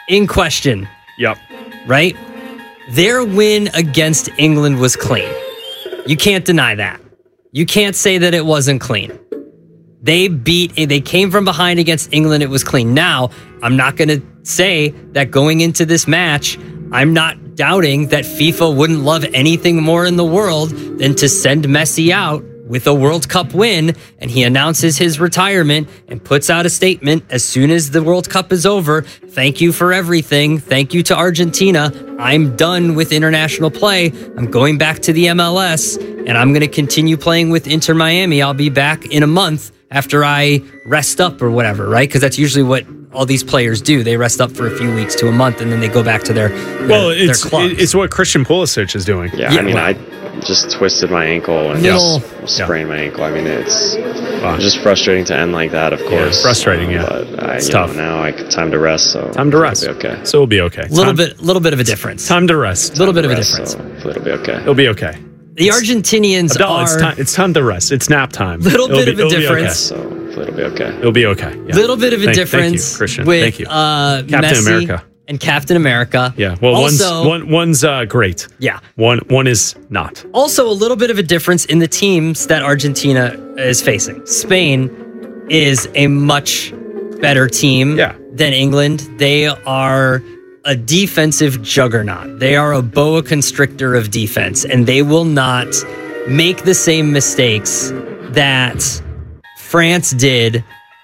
in question. Yep. Right? Their win against England was clean. You can't deny that. You can't say that it wasn't clean. They came from behind against England. It was clean. Now, I'm not going to say that going into this match, I'm not doubting that FIFA wouldn't love anything more in the world than to send Messi out with a World Cup win, and he announces his retirement and puts out a statement as soon as the World Cup is over. Thank you for everything. Thank you to Argentina. I'm done with international play. I'm going back to the MLS, and I'm going to continue playing with Inter Miami. I'll be back in a month after I rest up or whatever, right? Because that's usually what all these players do. They rest up for a few weeks to a month, and then they go back to their clubs. It's what Christian Pulisic is doing. Yeah, I mean, I just twisted my ankle and sprained my ankle. I mean, it's just frustrating to end like that, of course. Yeah, frustrating, But it's tough. Now time to rest. So time to rest. It'll be okay. So it'll be okay. Little bit of a difference. Time to rest. A little bit of a difference. So it'll be okay. It'll be okay. The Argentinians it's time to rest. It's nap time. Little bit of a difference. Okay. So it'll be okay. It'll be okay. Yeah. Little bit of a difference. Thank you, Christian. With, thank you. Captain Messi America. And Captain America. Yeah. Well, also, one's great. Yeah. One is not. Also, a little bit of a difference in the teams that Argentina is facing. Spain is a much better team than England. They are a defensive juggernaut. They are a boa constrictor of defense, and they will not make the same mistakes that France did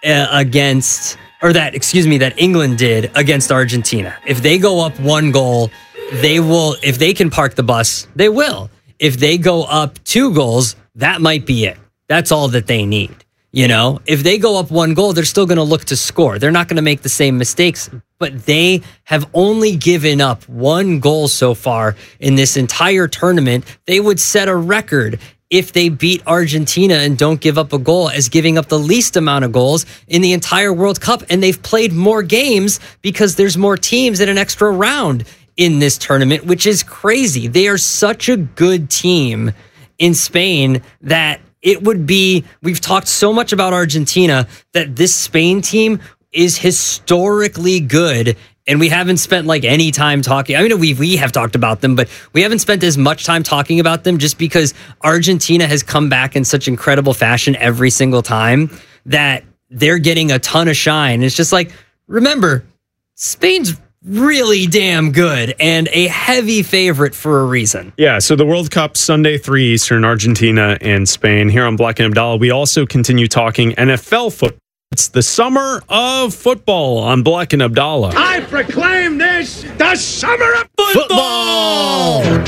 that England did against Argentina. If they go up 1 goal, they will. If they can park the bus, they will. If they go up 2 goals, that might be it. That's all that they need. You know, if they go up 1 goal, they're still going to look to score. They're not going to make the same mistakes, but they have only given up 1 goal so far in this entire tournament. They would set a record if they beat Argentina and don't give up a goal as giving up the least amount of goals in the entire World Cup. And they've played more games because there's more teams in an extra round in this tournament, which is crazy. They are such a good team in Spain that it would be, we've talked so much about Argentina that this Spain team is historically good. And we haven't spent like any time talking. I mean, we have talked about them, but we haven't spent as much time talking about them just because Argentina has come back in such incredible fashion every single time that they're getting a ton of shine. It's just like, remember, Spain's really damn good and a heavy favorite for a reason. Yeah, so the World Cup, Sunday, 3 Eastern, Argentina and Spain. Here on Black and Abdallah, we also continue talking NFL football. It's the summer of football on Black and Abdallah. I proclaim this the summer of football! What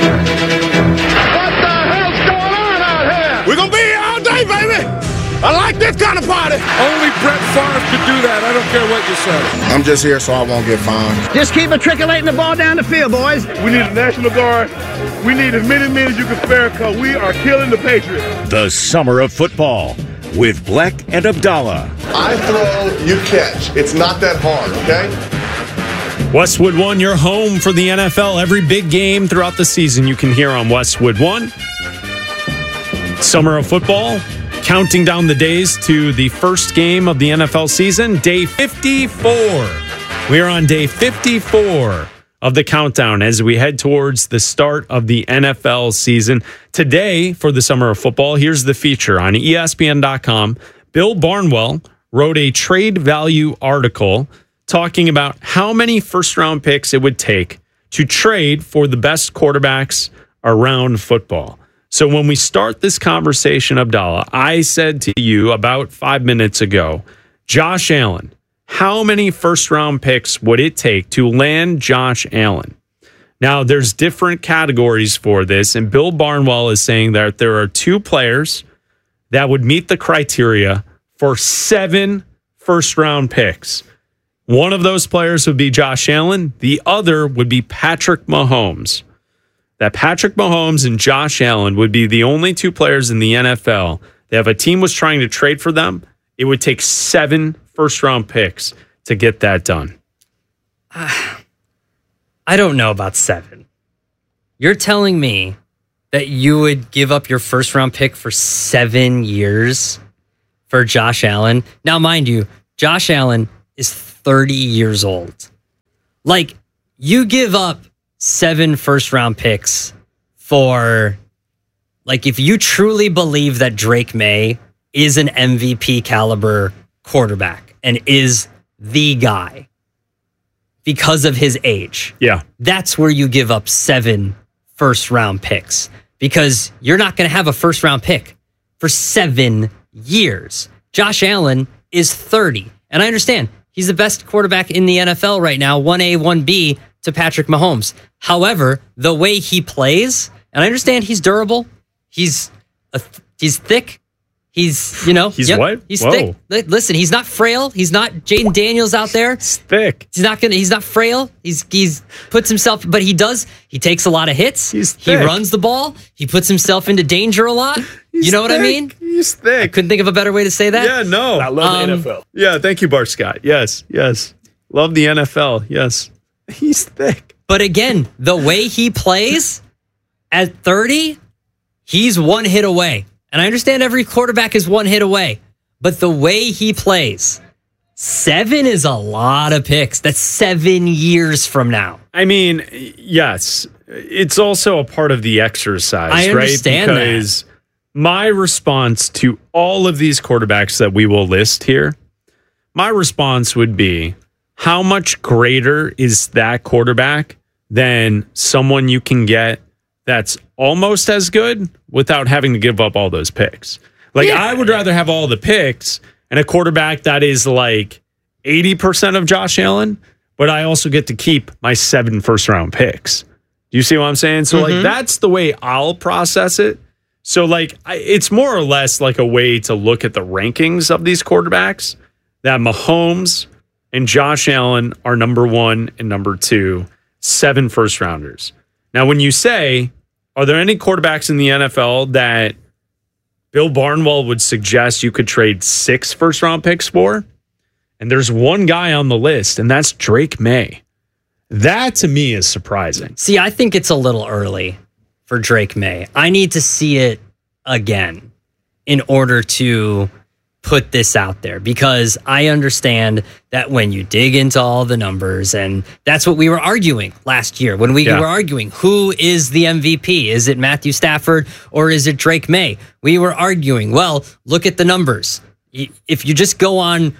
the hell's going on out here? We're going to be here all day, baby! I like this kind of party! Only Brett Favre could do that. I don't care what you say. I'm just here so I won't get fined. Just keep matriculating the ball down the field, boys. We need a National Guard. We need as many men as you can spare because we are killing the Patriots. The summer of football with Black and Abdallah. I throw, you catch. It's not that hard, okay? Westwood One, your home for the NFL. Every big game throughout the season you can hear on Westwood One. Summer of football, counting down the days to the first game of the NFL season, day 54. We are on day 54 of the countdown as we head towards the start of the NFL season. Today, for the summer of football, here's the feature on ESPN.com. Bill Barnwell wrote a trade value article talking about how many first-round picks it would take to trade for the best quarterbacks around football. So when we start this conversation, Abdallah, I said to you about 5 minutes ago, Josh Allen, how many first-round picks would it take to land Josh Allen? Now, there's different categories for this, and Bill Barnwell is saying that there are 2 players that would meet the criteria for 7 first-round picks. One of those players would be Josh Allen. The other would be Patrick Mahomes. That Patrick Mahomes and Josh Allen would be the only 2 players in the NFL that if a team was trying to trade for them, it would take 7 first-round picks to get that done. I don't know about 7. You're telling me that you would give up your first-round pick for 7 years for Josh Allen? Now, mind you, Josh Allen is 30 years old. Like, you give up 7 first-round picks for, like, if you truly believe that Drake May is an MVP caliber quarterback and is the guy because of his age. Yeah. That's where you give up 7 first-round picks, because you're not going to have a first-round pick for 7 years. Josh Allen is 30. And I understand he's the best quarterback in the NFL right now, 1A, 1B to Patrick Mahomes. However, the way he plays, and I understand he's durable, he's thick, he's, you know. He's what? He's thick. Listen, he's not frail. He's not Jaden Daniels out there. He's thick. He's not frail. He's puts himself, but he takes a lot of hits. He runs the ball. He puts himself into danger a lot. You know what I mean? He's thick. I couldn't think of a better way to say that. Yeah, no. I love the NFL. Yeah, thank you, Bart Scott. Yes. Love the NFL. Yes. He's thick. But again, the way he plays at 30, he's 1 hit away. And I understand every quarterback is 1 hit away. But the way he plays, 7 is a lot of picks. That's 7 years from now. I mean, yes. It's also a part of the exercise, I understand right? Because my response to all of these quarterbacks that we will list here, my response would be, how much greater is that quarterback than someone you can get that's almost as good without having to give up all those picks? Like, yeah. I would rather have all the picks and a quarterback that is like 80% of Josh Allen, but I also get to keep my 7 first-round picks. Do you see what I'm saying? So, like, that's the way I'll process it. So, like, it's more or less like a way to look at the rankings of these quarterbacks, that Mahomes and Josh Allen are number 1 and number 2, 7 first-rounders. Now, when you say, are there any quarterbacks in the NFL that Bill Barnwell would suggest you could trade 6 first-round picks for? And there's one guy on the list, and that's Drake May. That, to me, is surprising. See, I think it's a little early for Drake May. I need to see it again in order to put this out there, because I understand that when you dig into all the numbers, and that's what we were arguing last year when we were arguing, who is the MVP? Is it Matthew Stafford or is it Drake May? We were arguing, well, look at the numbers. If you just go on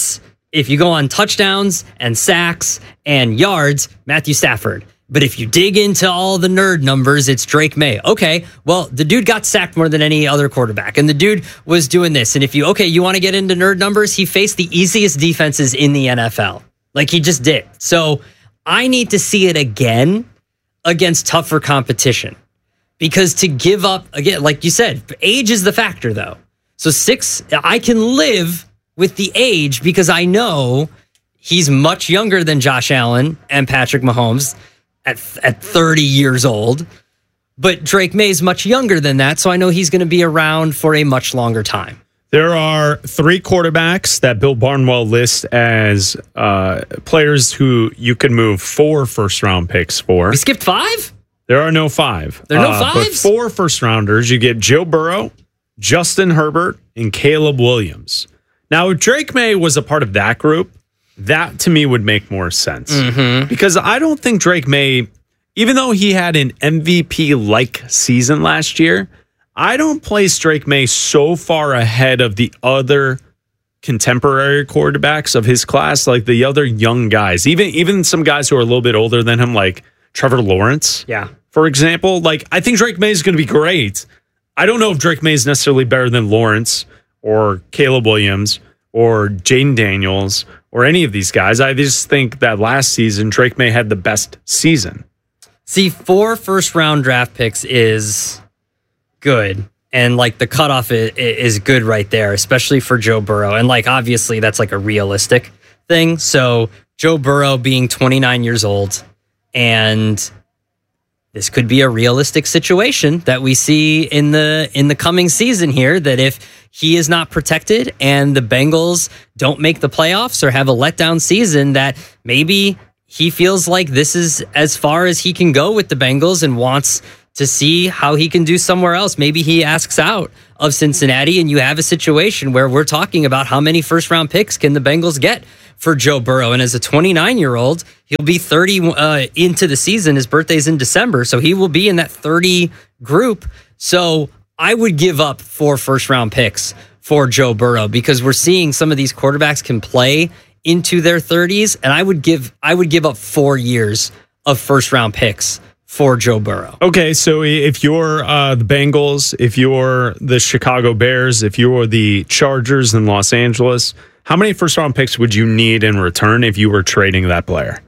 if you go on touchdowns and sacks and yards, Matthew Stafford. But if you dig into all the nerd numbers, it's Drake May. Okay, well, the dude got sacked more than any other quarterback, and the dude was doing this. And if you want to get into nerd numbers, he faced the easiest defenses in the NFL. Like, he just did. So I need to see it again against tougher competition. Because to give up, again, like you said, age is the factor, though. So 6, I can live with the age because I know he's much younger than Josh Allen and Patrick Mahomes at 30 years old. But Drake May is much younger than that, so I know he's going to be around for a much longer time. There are 3 quarterbacks that Bill Barnwell lists as players who you could move 4 first-round picks for. We skipped 5? There are no 5. There are no 5s? But 4 first-rounders. You get Joe Burrow, Justin Herbert, and Caleb Williams. Now, if Drake May was a part of that group, that to me would make more sense. Because I don't think Drake May, even though he had an MVP-like season last year, I don't place Drake May so far ahead of the other contemporary quarterbacks of his class, like the other young guys, even some guys who are a little bit older than him, like Trevor Lawrence. Yeah. For example, like, I think Drake May is going to be great. I don't know if Drake May is necessarily better than Lawrence or Caleb Williams or Jaden Daniels or any of these guys. I just think that last season, Drake May had the best season. See, 4 first-round draft picks is good. And, like, the cutoff is good right there, especially for Joe Burrow. And, like, obviously, that's, like, a realistic thing. So, Joe Burrow being 29 years old, and this could be a realistic situation that we see in the coming season here, that if he is not protected and the Bengals don't make the playoffs or have a letdown season, that maybe he feels like this is as far as he can go with the Bengals and wants to see how he can do somewhere else. Maybe he asks out of Cincinnati, and you have a situation where we're talking about how many first-round picks can the Bengals get for Joe Burrow. And as a 29-year-old, he'll be 30 into the season. His birthday's in December, so he will be in that 30 group. So I would give up 4 first-round picks for Joe Burrow because we're seeing some of these quarterbacks can play into their 30s, and I would give up 4 years of first-round picks for Joe Burrow. Okay, so if you're the Bengals, if you're the Chicago Bears, if you're the Chargers in Los Angeles, how many first-round picks would you need in return if you were trading that player?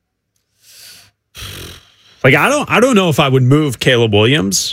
Like, I don't know if I would move Caleb Williams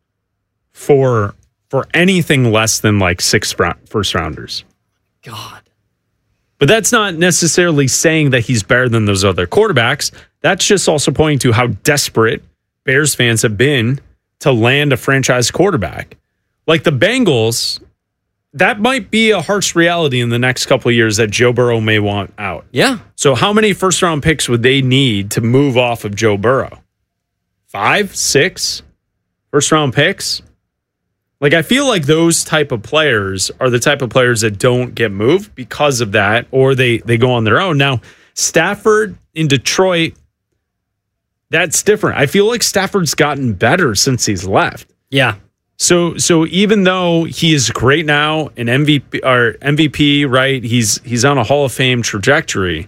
for anything less than like 6 first-rounders. God. But that's not necessarily saying that he's better than those other quarterbacks. That's just also pointing to how desperate Bears fans have been to land a franchise quarterback. Like the Bengals, that might be a harsh reality in the next couple of years that Joe Burrow may want out. Yeah. So how many first-round picks would they need to move off of Joe Burrow? 5, 6 first-round picks? Like, I feel like those type of players are the type of players that don't get moved because of that, or they go on their own. Now, Stafford in Detroit, that's different. I feel like Stafford's gotten better since he's left. Yeah. So even though he is great now, an MVP, right? He's on a Hall of Fame trajectory.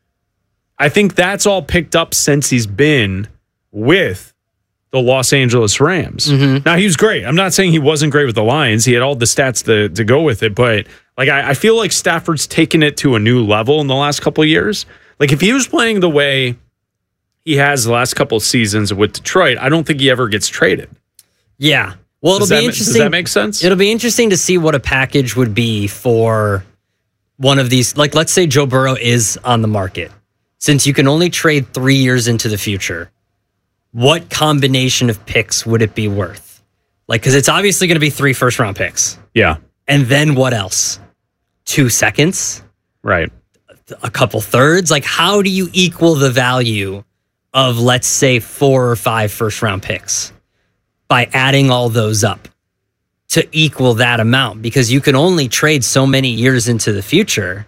I think that's all picked up since he's been with the Los Angeles Rams. Mm-hmm. Now, he was great. I'm not saying he wasn't great with the Lions. He had all the stats to go with it. But like I feel like Stafford's taken it to a new level in the last couple of years. Like if he was playing the way he has the last couple of seasons with Detroit, I don't think he ever gets traded. Yeah. Well, it'll be interesting. Does that make sense? It'll be interesting to see what a package would be for one of these. Like, let's say Joe Burrow is on the market. Since you can only trade 3 years into the future, what combination of picks would it be worth? Like, because it's obviously going to be 3 first-round picks. Yeah. And then what else? 2 seconds? Right. A couple thirds? Like, how do you equal the value of, let's say, 4 or 5 first-round picks by adding all those up to equal that amount? Because you can only trade so many years into the future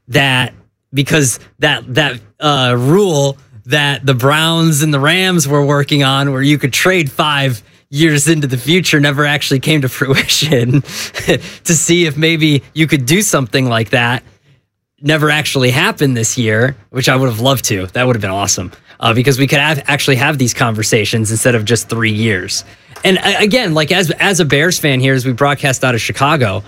because that rule that the Browns and the Rams were working on where you could trade 5 years into the future never actually came to fruition. To see if maybe you could do something like that never actually happened this year, which I would have loved to. That would have been awesome because we could actually have these conversations instead of just 3 years. And again, like as a Bears fan here, as we broadcast out of Chicago,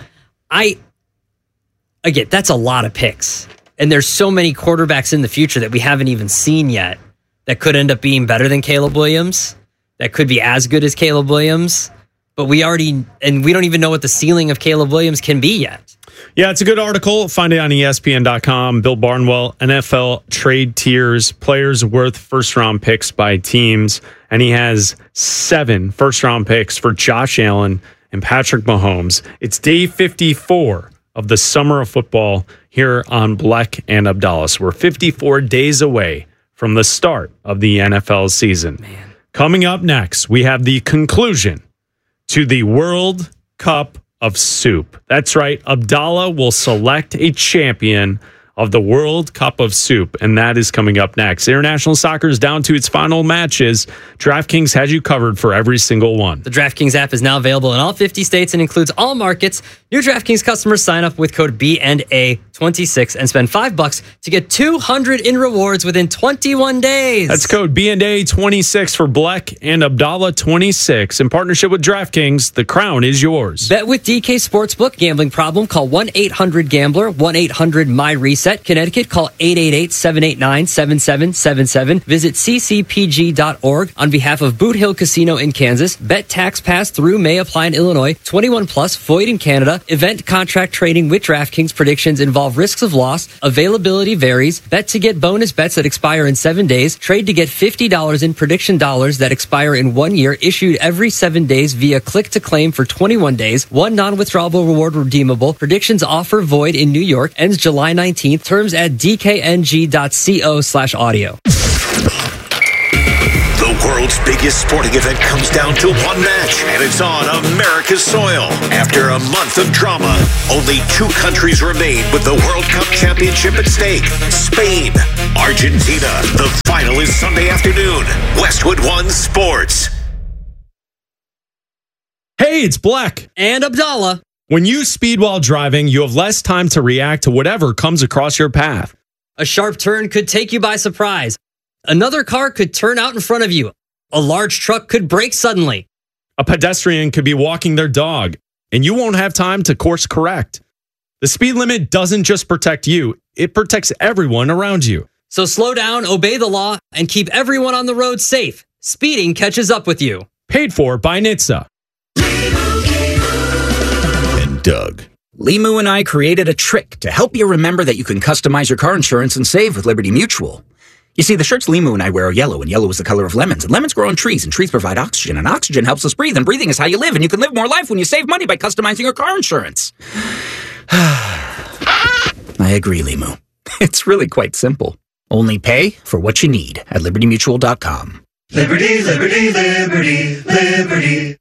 that's a lot of picks. And there's so many quarterbacks in the future that we haven't even seen yet that could end up being better than Caleb Williams, that could be as good as Caleb Williams. But we don't even know what the ceiling of Caleb Williams can be yet. Yeah, it's a good article. Find it on ESPN.com. Bill Barnwell, NFL trade tiers, players worth first-round picks by teams. And he has 7 first-round picks for Josh Allen and Patrick Mahomes. It's day 54 of the summer of football here on Bleck and Abdallah. We're 54 days away from the start of the NFL season. Man. Coming up next, we have the conclusion to the World Cup of Soup. That's right. Abdallah will select a champion of the World Cup of Soup, and that is coming up next. International soccer is down to its final matches. DraftKings has you covered for every single one. The DraftKings app is now available in all 50 states and includes all markets. New DraftKings customers sign up with code BNA26 and spend $5 to get $200 in rewards within 21 days. That's code BNA26 for Bleck and Abdallah 26. In partnership with DraftKings, the crown is yours. Bet with DK Sportsbook. Gambling problem? Call 1-800-GAMBLER, 1-800-MY-RESET. Connecticut, call 888-789-7777. Visit ccpg.org. On behalf of Boot Hill Casino in Kansas, bet tax pass through may apply in Illinois. 21 plus, void in Canada. Event contract trading with DraftKings. Predictions involve risks of loss. Availability varies. Bet to get bonus bets that expire in 7 days. Trade to get $50 in prediction dollars that expire in 1 year. Issued every 7 days via click to claim for 21 days. One non-withdrawable reward redeemable. Predictions offer void in New York. Ends July 19th. Terms at dkng.co/audio. The world's biggest sporting event comes down to one match, and it's on America's soil. After a month of drama, only 2 countries remain with the World Cup championship at stake. Spain, Argentina. The final is Sunday afternoon. Westwood One Sports. Hey, it's Black. And Abdallah. When you speed while driving, you have less time to react to whatever comes across your path. A sharp turn could take you by surprise. Another car could turn out in front of you. A large truck could brake suddenly. A pedestrian could be walking their dog, and you won't have time to course correct. The speed limit doesn't just protect you, it protects everyone around you. So slow down, obey the law, and keep everyone on the road safe. Speeding catches up with you. Paid for by NHTSA. And Doug. Limu and I created a trick to help you remember that you can customize your car insurance and save with Liberty Mutual. You see, the shirts Limu and I wear are yellow, and yellow is the color of lemons. And lemons grow on trees, and trees provide oxygen, and oxygen helps us breathe, and breathing is how you live, and you can live more life when you save money by customizing your car insurance. I agree, Limu. It's really quite simple. Only pay for what you need at LibertyMutual.com. Liberty, liberty, liberty, liberty.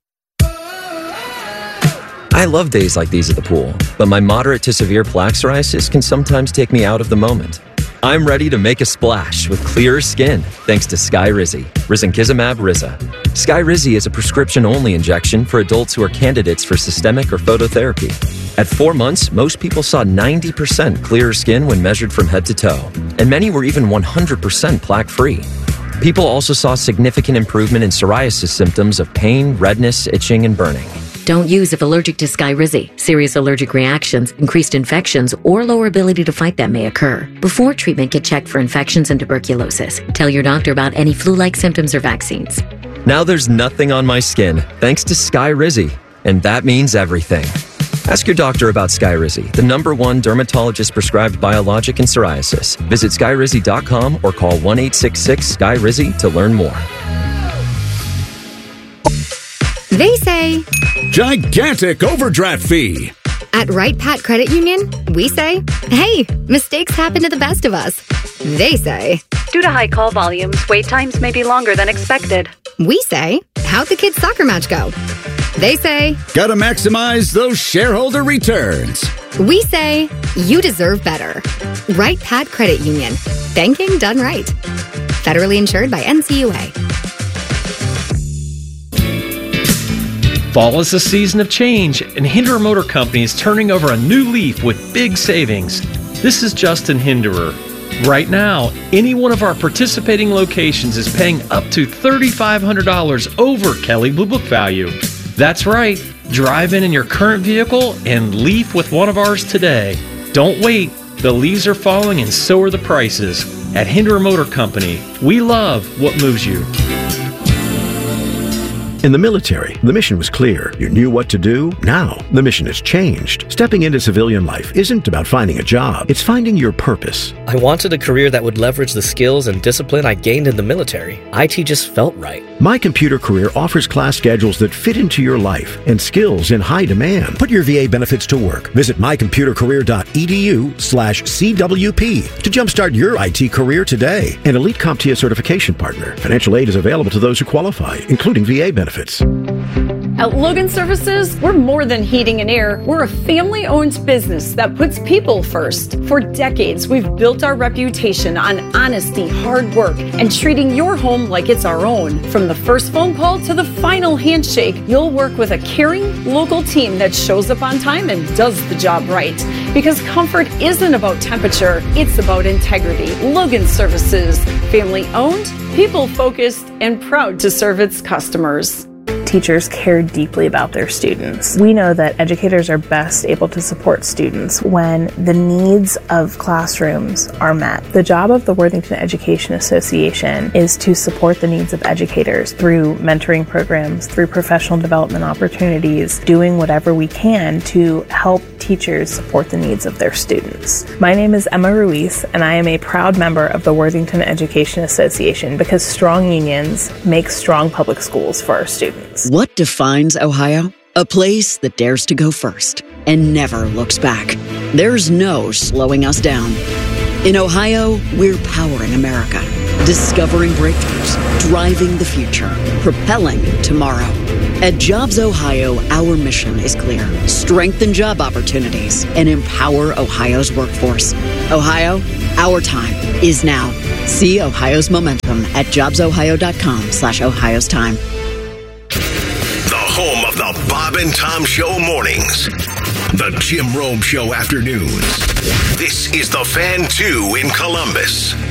I love days like these at the pool, but my moderate to severe plaque psoriasis can sometimes take me out of the moment. I'm ready to make a splash with clearer skin thanks to Skyrizi, risankizumab Riza. Skyrizi is a prescription-only injection for adults who are candidates for systemic or phototherapy. At 4 months, most people saw 90% clearer skin when measured from head to toe, and many were even 100% plaque-free. People also saw significant improvement in psoriasis symptoms of pain, redness, itching, and burning. Don't use if allergic to Skyrizi. Serious allergic reactions, increased infections, or lower ability to fight them may occur. Before treatment, get checked for infections and tuberculosis. Tell your doctor about any flu-like symptoms or vaccines. Now there's nothing on my skin thanks to Skyrizi, and that means everything. Ask your doctor about Skyrizi, the #1 dermatologist-prescribed biologic in psoriasis. Visit Skyrizi.com or call 1-866-SKYRIZI to learn more. They say, gigantic overdraft fee. At Wright Pat Credit Union, we say, hey, mistakes happen to the best of us. They say, due to high call volumes, wait times may be longer than expected. We say, how'd the kids' soccer match go? They say, gotta maximize those shareholder returns. We say, you deserve better. Wright Pat Credit Union. Banking done right. Federally insured by NCUA. Fall is a season of change, and Hinderer Motor Company is turning over a new leaf with big savings. This is Justin Hinderer. Right now, any one of our participating locations is paying up to $3,500 over Kelley Blue Book value. That's right. Drive in your current vehicle and leaf with one of ours today. Don't wait. The leaves are falling and so are the prices. At Hinderer Motor Company, we love what moves you. In the military, the mission was clear. You knew what to do. Now, the mission has changed. Stepping into civilian life isn't about finding a job. It's finding your purpose. I wanted a career that would leverage the skills and discipline I gained in the military. IT just felt right. My Computer Career offers class schedules that fit into your life and skills in high demand. Put your VA benefits to work. Visit mycomputercareer.edu/CWP to jumpstart your IT career today. An Elite CompTIA certification partner. Financial aid is available to those who qualify, including VA benefits. At Logan Services, we're more than heating and air. We're a family-owned business that puts people first. For decades, we've built our reputation on honesty, hard work, and treating your home like it's our own. From the first phone call to the final handshake, you'll work with a caring, local team that shows up on time and does the job right. Because comfort isn't about temperature, it's about integrity. Logan Services, family-owned, people-focused, and proud to serve its customers. Teachers care deeply about their students. We know that educators are best able to support students when the needs of classrooms are met. The job of the Worthington Education Association is to support the needs of educators through mentoring programs, through professional development opportunities, doing whatever we can to help teachers support the needs of their students. My name is Emma Ruiz, and I am a proud member of the Worthington Education Association because strong unions make strong public schools for our students. What defines Ohio? A place that dares to go first and never looks back. There's no slowing us down. In Ohio, we're powering America, discovering breakthroughs, driving the future, propelling tomorrow. At Jobs Ohio, our mission is clear. Strengthen job opportunities and empower Ohio's workforce. Ohio, our time is now. See Ohio's momentum at jobsohio.com/Ohio's time. The home of the Bob and Tom Show mornings. The Jim Rome Show afternoons. This is the Fan 2 in Columbus.